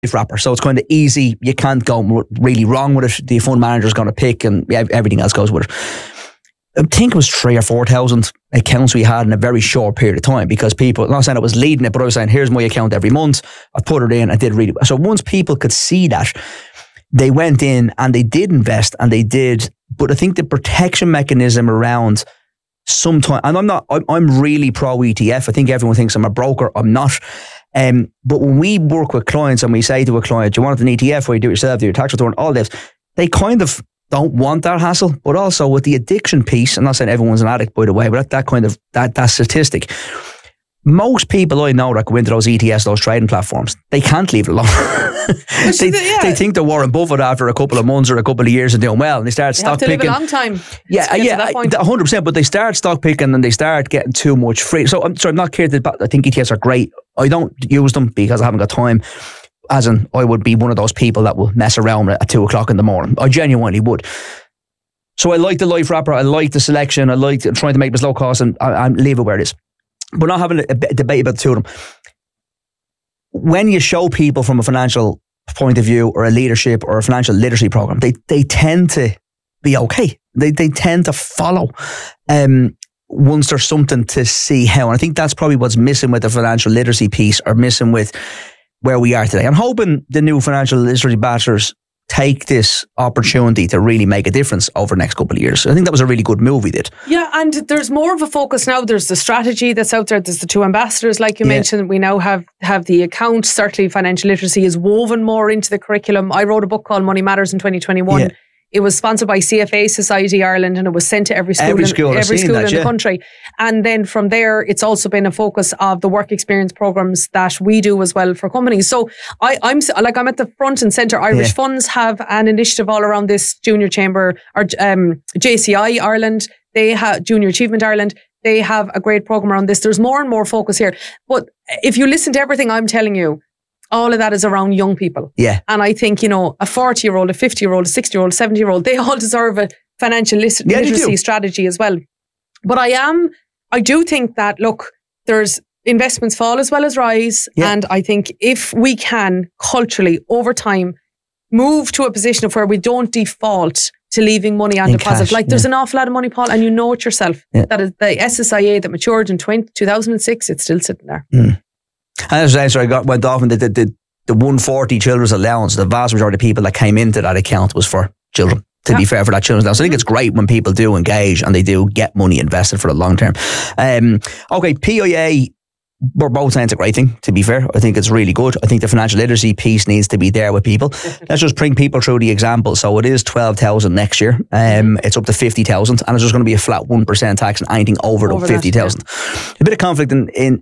wrapper. So it's kind of easy. You can't go really wrong with it. The fund manager's going to pick and everything else goes with it. I think it was 3,000 or 4,000 accounts we had in a very short period of time, because people, I'm not saying I was leading it, but I was saying, here's my account every month. I put it in, I did really well. So once people could see that, they went in and they did invest and they did. But I think the protection mechanism around sometimes, and I'm really pro ETF. I think everyone thinks I'm a broker. I'm not. But when we work with clients and we say to a client, do you want an ETF where you do it yourself, do your tax return, all this, they kind of don't want that hassle. But also with the addiction piece, I'm not saying everyone's an addict, by the way, but that statistic, most people I know that go into those ETFs, those trading platforms, they can't leave it alone. They think they're Warren Buffett after a couple of months or a couple of years and doing well, and they start stock picking. Live a long time. Yeah, 100%. But they start stock picking and they start getting too much free. So I'm not kidding. I think ETFs are great. I don't use them because I haven't got time. As in, I would be one of those people that will mess around at 2 o'clock in the morning. I genuinely would. So I like the life wrapper. I like the selection. I like trying to make this low cost and leave it where it is. But not having a debate about the two of them. When you show people from a financial point of view or a leadership or a financial literacy program, they tend to be okay. They tend to follow once there's something to see how. And I think that's probably what's missing with the financial literacy piece, or missing with where we are today. I'm hoping the new financial literacy bachelors take this opportunity to really make a difference over the next couple of years. I think that was a really good move we did. Yeah, and there's more of a focus now. There's the strategy that's out there. There's the 2 ambassadors, like you mentioned. We now have the account. Certainly financial literacy is woven more into the curriculum. I wrote a book called Money Matters in 2021. Yeah. It was sponsored by CFA Society Ireland, and it was sent to every school in the country. And then from there, it's also been a focus of the work experience programs that we do as well for companies. So I'm at the front and centre. Irish Funds have an initiative all around this. Junior Chamber, or JCI Ireland, they have Junior Achievement Ireland. They have a great program around this. There's more and more focus here. But if you listen to everything I'm telling you, all of that is around young people. Yeah. And I think, a 40-year-old, a 50-year-old, a 60-year-old, a 70-year-old, they all deserve a financial literacy strategy as well. But I do think that, look, there's investments fall as well as rise. Yeah. And I think if we can culturally, over time, move to a position of where we don't default to leaving money on deposit. Cash, there's an awful lot of money, Paul, and you know it yourself. Yeah. That is the SSIA that matured in 2006, it's still sitting there. Mm. And as I went off, and the 140 children's allowance, the vast majority of people that came into that account was for children. To be fair, for that children's allowance, I think it's great when people do engage and they do get money invested for the long term. Okay, PIA. We're both saying it's a great thing, to be fair. I think it's really good. I think the financial literacy piece needs to be there with people. Let's just bring people through the example. So it is 12,000 next year. It's up to 50,000, and it's just going to be a flat 1% tax on anything over the 50,000. A bit of conflict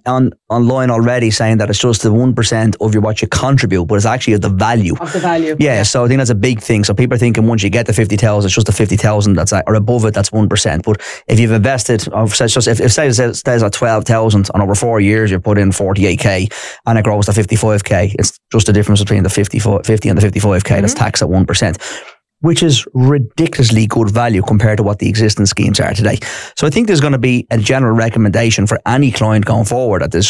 online already saying that it's just the 1% of what you contribute, but it's actually the value. Of the value. Yeah, so I think that's a big thing. So people are thinking once you get the 50,000, it's just the 50,000 that's or above it, that's 1%. But if you've invested, if it stays at 12,000 and over 4 years, you put in 48k and it grows to 55k. It's just the difference between the 50 and the 55k that's taxed at 1%, which is ridiculously good value compared to what the existing schemes are today. So I think there's going to be a general recommendation for any client going forward that this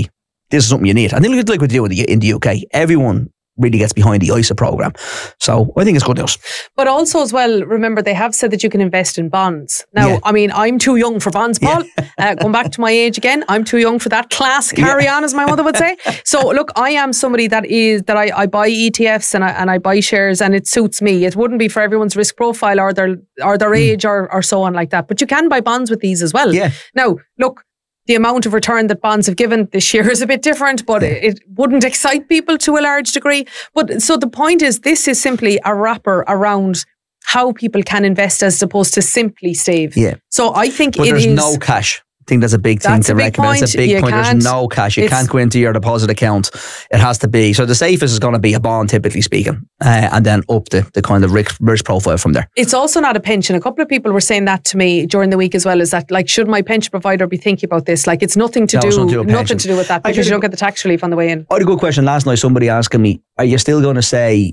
is something you need. I think like we do in the UK, everyone really gets behind the ISA program. So I think it's good news. But also as well, remember, they have said that you can invest in bonds. Now, I mean, I'm too young for bonds, Paul. Going back to my age again, I'm too young for that class carry on, as my mother would say. So look, I am somebody that I buy ETFs and I buy shares, and it suits me. It wouldn't be for everyone's risk profile or their age or so on like that. But you can buy bonds with these as well. Yeah. Now, look, the amount of return that bonds have given this year is a bit different, but it wouldn't excite people to a large degree. But so the point is, this is simply a wrapper around how people can invest as opposed to simply save. Yeah. So I think there's no cash. I think that's a big thing to recommend. It's a big point. There's no cash. You can't go into your deposit account. It has to be. So the safest is going to be a bond, typically speaking, and then up the kind of risk profile from there. It's also not a pension. A couple of people were saying that to me during the week as well, is that, like, should my pension provider be thinking about this? Like, it's nothing to do with that, because you don't get the tax relief on the way in. I had a good question last night. Somebody asking me, are you still going to say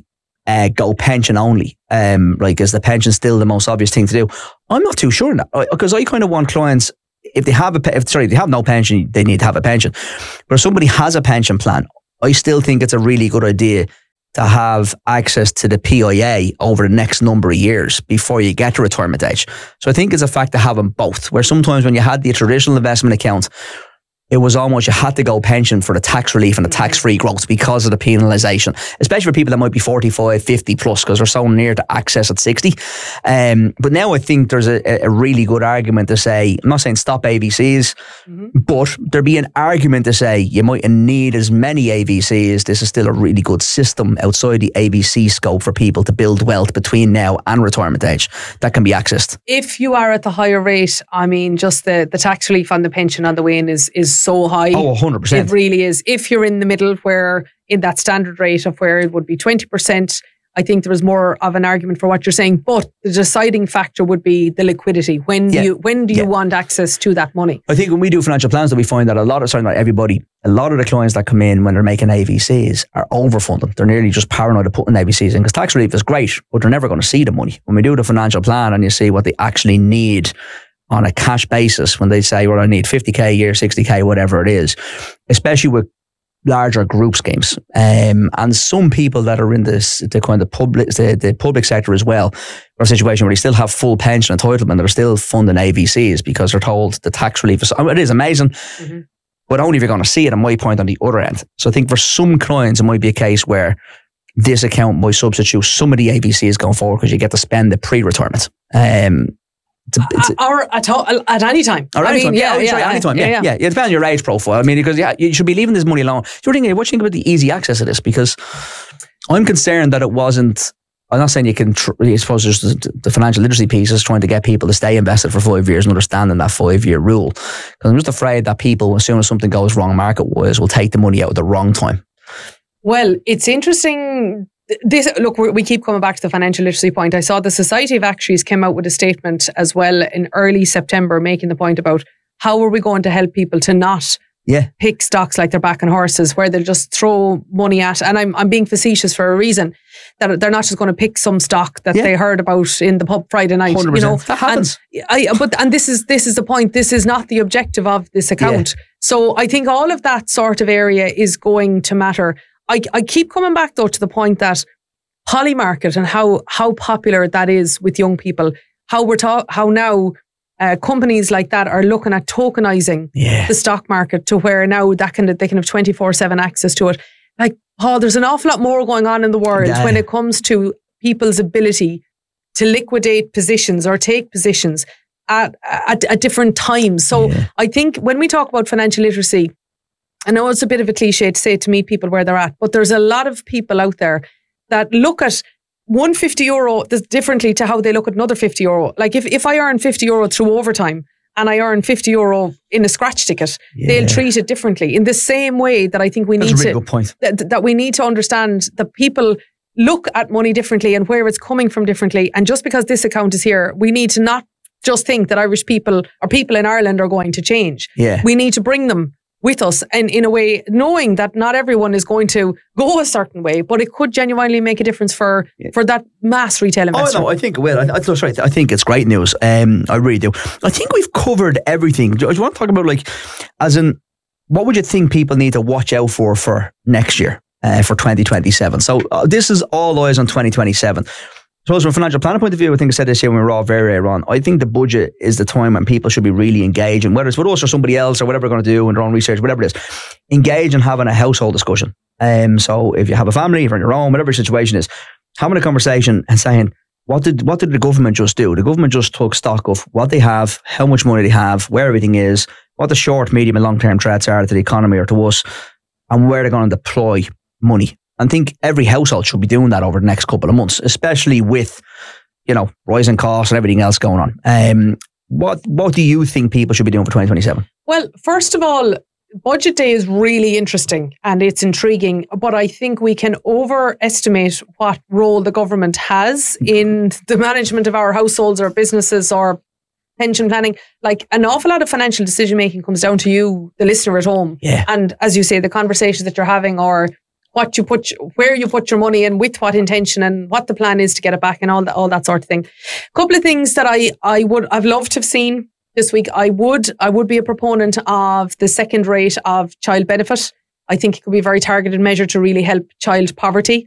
go pension only? Like, is the pension still the most obvious thing to do? I'm not too sure in that, because I kind of want clients, if they have no pension, they need to have a pension. But if somebody has a pension plan, I still think it's a really good idea to have access to the PIA over the next number of years before you get to retirement age. So I think it's a fact of having both, where sometimes when you had the traditional investment account, it was almost you had to go pension for the tax relief and the tax-free growth because of the penalisation, especially for people that might be 45, 50 plus, because they're so near to access at 60. But now I think there's a really good argument to say, I'm not saying stop AVCs, but there'd be an argument to say you mightn't need as many AVCs. This is still a really good system outside the AVC scope for people to build wealth between now and retirement age that can be accessed. If you are at the higher rate, I mean, just the tax relief on the pension on the way in is so high. Oh, 100%. It really is. If you're in the middle, where in that standard rate of where it would be 20%, I think there is more of an argument for what you're saying. But the deciding factor would be the liquidity. When do you want access to that money? I think when we do financial plans, that we find that a lot of the clients that come in when they're making AVCs are overfunding. They're nearly just paranoid of putting AVCs in, because tax relief is great, but they're never going to see the money. When we do the financial plan and you see what they actually need on a cash basis, when they say, well, I need 50k a year, 60k, whatever it is, especially with larger group schemes, and some people that are in the kind of the public sector as well, are a situation where they still have full pension entitlement, they're still funding AVCs because they're told the tax relief is, it is amazing, but only if you're going to see it, in my point, on the other end. So I think for some clients, it might be a case where this account might substitute some of the AVCs going forward, because you get to spend the pre-retirement. Or at any time. Anytime. Yeah. It depends on your age profile. I mean, because you should be leaving this money alone. What do you think about the easy access of this? Because I'm concerned that it wasn't. I'm not saying you can. I suppose there's the financial literacy piece is trying to get people to stay invested for 5 years and understanding that 5-year rule. Because I'm just afraid that people, as soon as something goes wrong market-wise, will take the money out at the wrong time. Well, it's interesting. We keep coming back to the financial literacy point. I saw the Society of Actuaries came out with a statement as well in early September, making the point about how are we going to help people to not pick stocks like they're backing horses, where they'll just throw money at, and I'm being facetious for a reason, that they're not just going to pick some stock that they heard about in the pub Friday night. 100%. You know, that happens. And this is the point. This is not the objective of this account. So I think all of that sort of area is going to matter. I keep coming back though to the point that Polymarket and how popular that is with young people, how now companies like that are looking at tokenizing the stock market to where now they can have 24/7 access to it. Like, Paul, there's an awful lot more going on in the world when it comes to people's ability to liquidate positions or take positions at different times. So I think when we talk about financial literacy, I know it's a bit of a cliche to say to meet people where they're at, but there's a lot of people out there that look at €150 differently to how they look at another €50. Like if I earn €50 through overtime and I earn €50 in a scratch ticket, they'll treat it differently. In the same way that I think we need that we need to understand that people look at money differently and where it's coming from differently. And just because this account is here, we need to not just think that Irish people or people in Ireland are going to change. We need to bring them with us, and in a way, knowing that not everyone is going to go a certain way, but it could genuinely make a difference for that mass retail investor. Oh no, I think it will. I think it's great news. I really do. I think we've covered everything. Do you want to talk about, like, as in, what would you think people need to watch out for next year, for 2027? So this is all eyes on 2027. So from a financial planning point of view, I think I said this here when we were all very early on, I think the budget is the time when people should be really engaging, whether it's with us or somebody else or whatever they're going to do in their own research, whatever it is, engage in having a household discussion. So if you have a family, if you're on your own, whatever your situation is, having a conversation and saying, what did the government just do? The government just took stock of what they have, how much money they have, where everything is, what the short, medium and long-term threats are to the economy or to us, and where they're going to deploy money. I think every household should be doing that over the next couple of months, especially with, rising costs and everything else going on. What do you think people should be doing for 2027? Well, first of all, Budget Day is really interesting and it's intriguing, but I think we can overestimate what role the government has in the management of our households or businesses or pension planning. Like, an awful lot of financial decision making comes down to you, the listener at home. And as you say, the conversations that you're having, or where you put your money and with what intention and what the plan is to get it back and all that sort of thing. A couple of things that I've loved to have seen this week. I would be a proponent of the second rate of child benefit. I think it could be a very targeted measure to really help child poverty.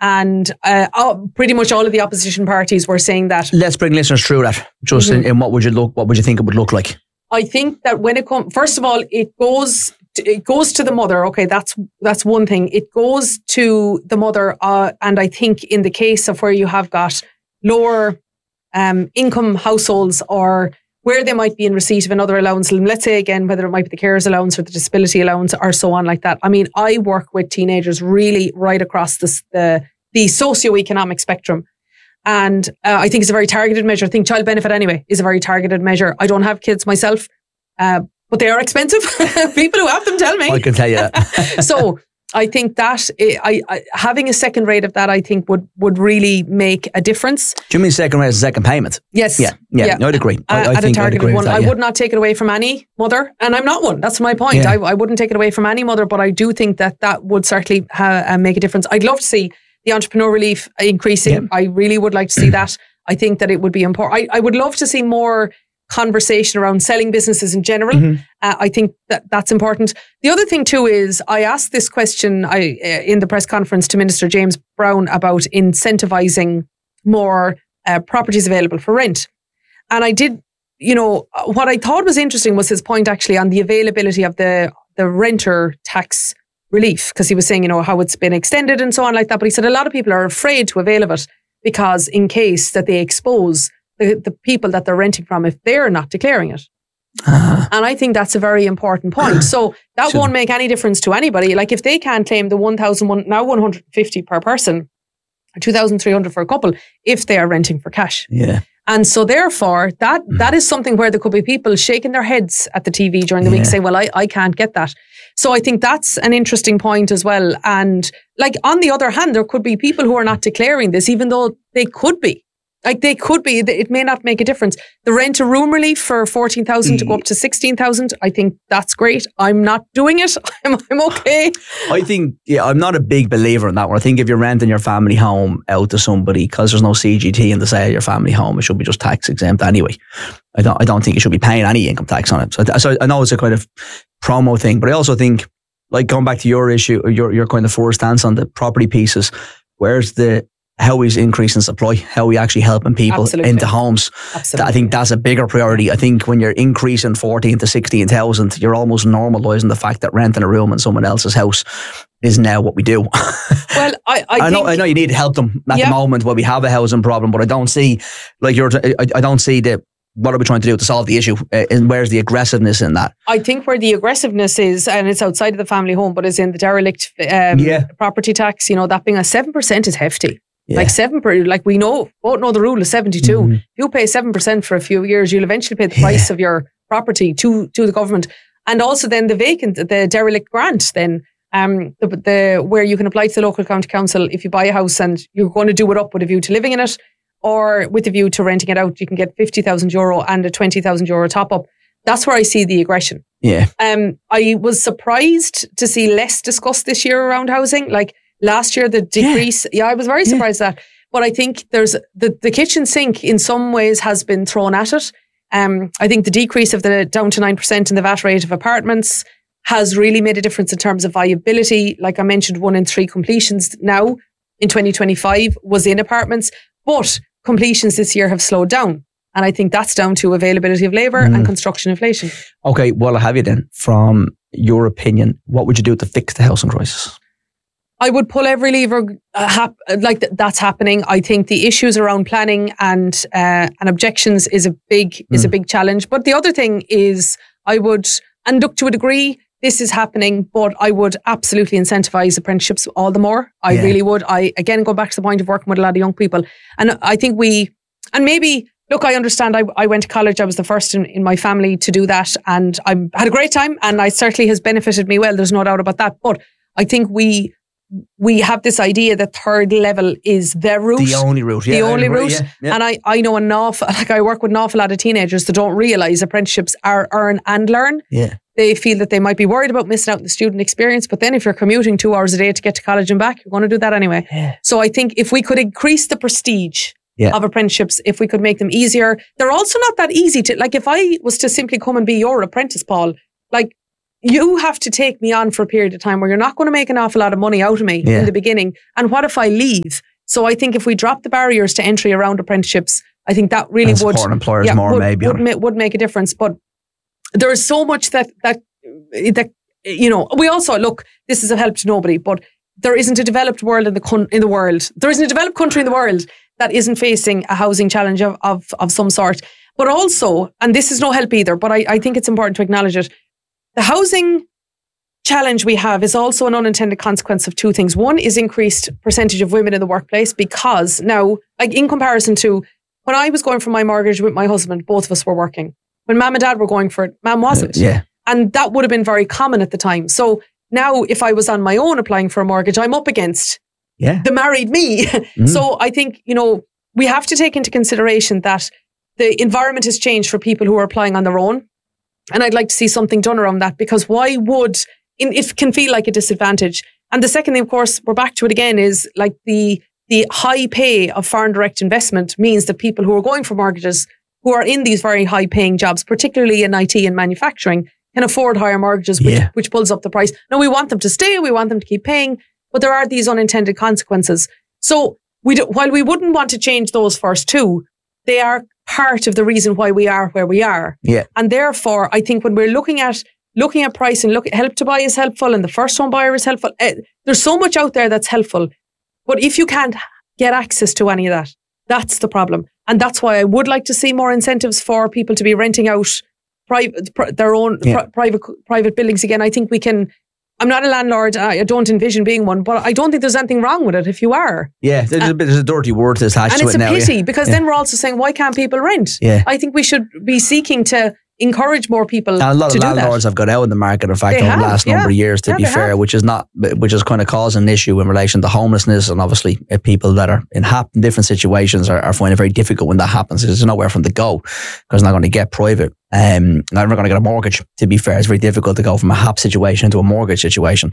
And pretty much all of the opposition parties were saying that. Let's bring listeners through that. Just in what would you think it would look like? I think that when it comes, first of all, it goes to the mother. Okay, that's one thing. It goes to the mother, and I think in the case of where you have got lower income households, or where they might be in receipt of another allowance, let's say again, whether it might be the carers allowance or the disability allowance or so on like that. I mean, I work with teenagers really right across the socioeconomic spectrum. And I think it's a very targeted measure. I think child benefit anyway is a very targeted measure. I don't have kids myself, but they are expensive. People who have them tell me. I can tell you that. So I think that having a second rate of that, I think would really make a difference. Do you mean second rate as a second payment? Yes. Yeah. I'd agree. I think a targeted one. I would not take it away from any mother, and I'm not one. That's my point. Yeah. I wouldn't take it away from any mother, but I do think that would certainly make a difference. I'd love to see the entrepreneur relief increasing. Yeah. I really would like to see that. I think that it would be important. I would love to see more conversation around selling businesses in general. I think that's important. The other thing too is I asked this question in the press conference to Minister James Brown about incentivizing more properties available for rent. And I did, what I thought was interesting was his point actually on the availability of the renter tax relief, because he was saying, how it's been extended and so on like that. But he said a lot of people are afraid to avail of it because in case that they expose the people that they're renting from if they're not declaring it. And I think that's a very important point. So that won't make any difference to anybody. Like if they can't claim the 150 per person, or 2,300 for a couple, if they are renting for cash. Yeah. And so therefore, that is something where there could be people shaking their heads at the TV during the week saying, well, I can't get that. So I think that's an interesting point as well. And like on the other hand, there could be people who are not declaring this, even though they could be. Like they could be, it may not make a difference. The rent a room relief for 14,000 to go up to 16,000, I think that's great. I'm not doing it. I'm okay. I think, I'm not a big believer in that one. I think if you're renting your family home out to somebody, because there's no CGT in the sale of your family home, it should be just tax exempt anyway. I don't think you should be paying any income tax on it. So I know it's a kind of promo thing, but I also think, like going back to your issue, or your kind of first stance on the property pieces, how he's increasing supply, how we actually helping people into homes. Absolutely. I think that's a bigger priority. I think when you're increasing 14 to 16,000, you're almost normalising the fact that renting a room in someone else's house is now what we do. Well, I know you need to help them at the moment where we have a housing problem, but I don't see what are we trying to do to solve the issue? And where's the aggressiveness in that? I think where the aggressiveness is, and it's outside of the family home, but is in the derelict property tax. That being a 7% is hefty. Yeah. Like 7%, like we both know the rule is 72. Mm-hmm. If you pay 7% for a few years, you'll eventually pay the price of your property to the government. And also then the derelict grant then, where you can apply to the local county council if you buy a house and you're going to do it up with a view to living in it or with a view to renting it out. You can get €50,000 and a €20,000 top up. That's where I see the aggression. Yeah. I was surprised to see less discussed this year around housing. Like, last year, the decrease, I was very surprised at that. But I think there's the kitchen sink in some ways has been thrown at it. I think the decrease of the down to 9% in the VAT rate of apartments has really made a difference in terms of viability. Like I mentioned, 1 in 3 completions now in 2025 was in apartments, but completions this year have slowed down. And I think that's down to availability of labour and construction inflation. Okay, well, I have you then. From your opinion, what would you do to fix the housing crisis? I would pull every lever that's happening. I think the issues around planning and objections is a big challenge. But the other thing is and look, to a degree, this is happening, but I would absolutely incentivise apprenticeships all the more. I really would. I again go back to the point of working with a lot of young people, and I think I understand. I went to college. I was the first in my family to do that, and I had a great time, and it certainly has benefited me well. There's no doubt about that. But I think we have this idea that third level is the route. The only route, The only route. Yeah. And I know I work with an awful lot of teenagers that don't realise apprenticeships are earn and learn. Yeah. They feel that they might be worried about missing out on the student experience, but then if you're commuting 2 hours a day to get to college and back, you're going to do that anyway. Yeah. So I think if we could increase the prestige of apprenticeships, if we could make them easier, they're also not that easy to, like if I was to simply come and be your apprentice, Paul, like, you have to take me on for a period of time where you're not going to make an awful lot of money out of me in the beginning. And what if I leave? So I think if we drop the barriers to entry around apprenticeships, I think that really would support employers more, maybe would make a difference. But there is so much that we also look. This is a help to nobody, but there isn't a developed world in the world. There isn't a developed country in the world that isn't facing a housing challenge of some sort. But also, and this is no help either, but I think it's important to acknowledge it. The housing challenge we have is also an unintended consequence of two things. One is increased percentage of women in the workplace, because now, like in comparison to when I was going for my mortgage with my husband, both of us were working. When Mum and Dad were going for it, Mum wasn't. And that would have been very common at the time. So now if I was on my own applying for a mortgage, I'm up against the married me. So I think, we have to take into consideration that the environment has changed for people who are applying on their own. And I'd like to see something done around that, because why would it can feel like a disadvantage. And the second thing, of course, we're back to it again, is like the high pay of foreign direct investment means that people who are going for mortgages, who are in these very high paying jobs, particularly in IT and manufacturing, can afford higher mortgages, which pulls up the price. Now, we want them to stay, we want them to keep paying, but there are these unintended consequences. So while we wouldn't want to change those first two, they are part of the reason why we are where we are. And therefore, I think when we're looking at pricing, Help to Buy is helpful and the first home buyer is helpful. There's so much out there that's helpful. But if you can't get access to any of that, that's the problem. And that's why I would like to see more incentives for people to be renting out their own private buildings again. I think we can. I'm not a landlord. I don't envision being one, but I don't think there's anything wrong with it if you are. There's a dirty word attached to it now. And it's a pity because then we're also saying, why can't people rent? I think we should be seeking to encourage more people to do that. A lot of landlords have got out in the market, in fact, over the last number of years, to be fair, which is kind of causing an issue in relation to homelessness. And obviously people that are in different situations are finding it very difficult when that happens. There's nowhere for them to go because they're not going to get private. They're not going to get a mortgage, to be fair. It's very difficult to go from a HAP situation to a mortgage situation.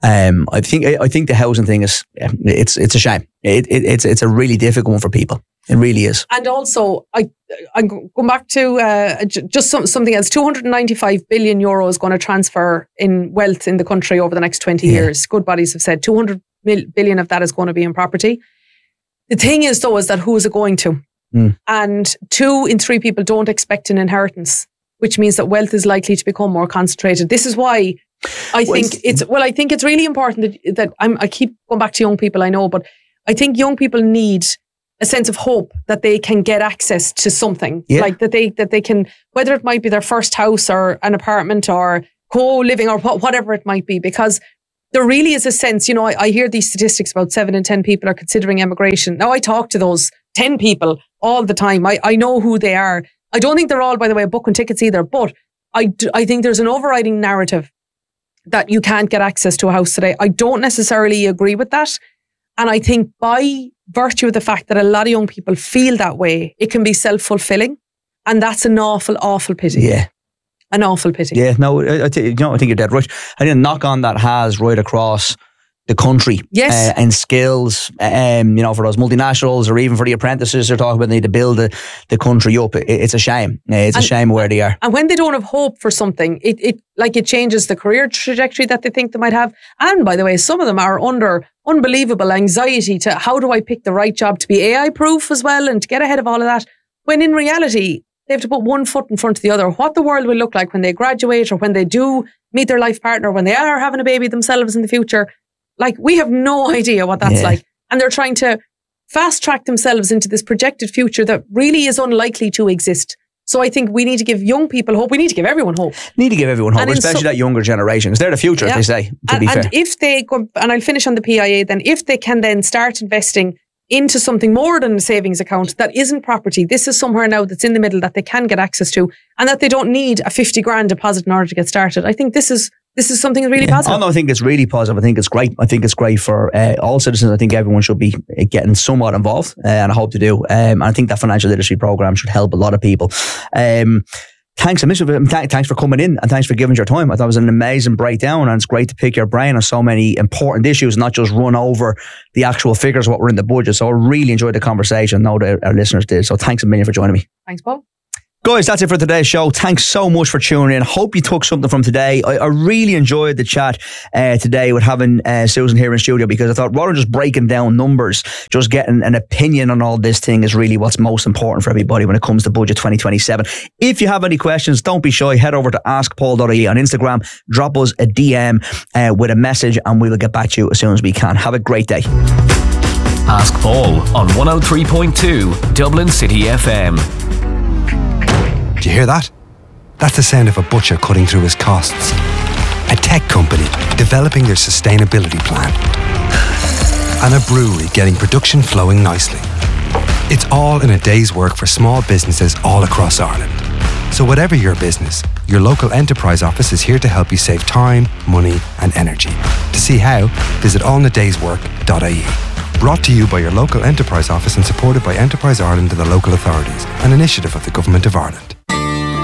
I think the housing thing is, it's a shame. It's a really difficult one for people. It really is. And also, I'm going back to just something else. 295 billion euro is going to transfer in wealth in the country over the next 20 years. Good bodies have said 200 billion of that is going to be in property. The thing is, though, is that who is it going to? And 2 in 3 people don't expect an inheritance, which means that wealth is likely to become more concentrated. This is why I think it's really important that I keep going back to young people, I know, but I think young people need a sense of hope that they can get access to something, like that they can, whether it might be their first house or an apartment or co-living or whatever it might be, because there really is a sense, I hear these statistics about 7 in 10 people are considering emigration. Now I talk to those 10 people all the time. I know who they are. I don't think they're all, by the way, booking tickets either, but I think there's an overriding narrative that you can't get access to a house today. I don't necessarily agree with that. And I think by virtue of the fact that a lot of young people feel that way, it can be self-fulfilling. And that's an awful, awful pity. Yeah. An awful pity. Yeah, no, I think you're dead right. I think a knock on that has right across the country. Yes. And skills, for those multinationals or even for the apprentices they're talking about, they need to build the country up. It's a shame. It's a shame where they are. And when they don't have hope for something, it changes the career trajectory that they think they might have. And by the way, some of them are under unbelievable anxiety to how do I pick the right job to be AI proof as well and to get ahead of all of that. When in reality, they have to put one foot in front of the other. What the world will look like when they graduate or when they do meet their life partner, when they are having a baby themselves in the future. Like, we have no idea what that's like. And they're trying to fast track themselves into this projected future that really is unlikely to exist. So I think we need to give young people hope. We need to give everyone hope. Especially that younger generation. Because they're the future, as they say, to be fair. And if they go, and I'll finish on the PIA then, if they can then start investing into something more than a savings account that isn't property, this is somewhere now that's in the middle that they can get access to and that they don't need a 50 grand deposit in order to get started. I think this is something really positive. Oh, no, I think it's really positive. I think it's great. I think it's great for all citizens. I think everyone should be getting somewhat involved, and I hope to do. And I think that financial literacy program should help a lot of people. Thanks for coming in and thanks for giving your time. I thought it was an amazing breakdown, and it's great to pick your brain on so many important issues, not just run over the actual figures of what were in the budget. So I really enjoyed the conversation. I know that our listeners did. So thanks a million for joining me. Thanks, Paul. Good. Guys, that's it for today's show. Thanks so much for tuning in. Hope you took something from today. I really enjoyed the chat today with having Susan here in studio, because I thought rather than just breaking down numbers, just getting an opinion on all this thing is really what's most important for everybody when it comes to Budget 2027. If you have any questions, don't be shy. Head over to askpaul.ie on Instagram. Drop us a DM with a message and we will get back to you as soon as we can. Have a great day. Ask Paul on 103.2 Dublin City FM. Do you hear that? That's the sound of a butcher cutting through his costs. A tech company developing their sustainability plan. And a brewery getting production flowing nicely. It's all in a day's work for small businesses all across Ireland. So whatever your business, your local enterprise office is here to help you save time, money and energy. To see how, visit allinadayswork.ie. Brought to you by your local enterprise office and supported by Enterprise Ireland and the local authorities, an initiative of the Government of Ireland.